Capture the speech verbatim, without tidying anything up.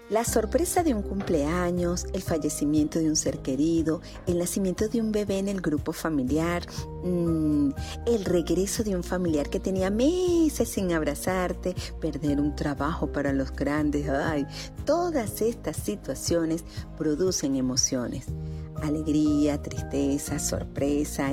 La sorpresa de un cumpleaños, el fallecimiento de un ser querido, el nacimiento de un bebé en el grupo familiar, mmm, el regreso de un familiar que tenía meses sin abrazarte, perder un trabajo para los grandes, ay, todas estas situaciones producen emociones, alegría, tristeza, sorpresa,